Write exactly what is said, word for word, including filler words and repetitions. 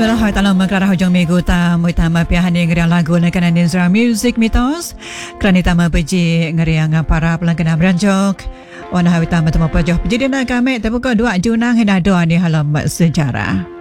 Bismillah, talang mengklara hujung minggu tamu utama pihak ngeriang lagu nekanan Nizra Music Mitos. Kerana tama beji ngeriang para pelanggan beranjok. Wana utama temu pajak. Jadi nak kami terbuka dua junang hendak doa di halam sejarah.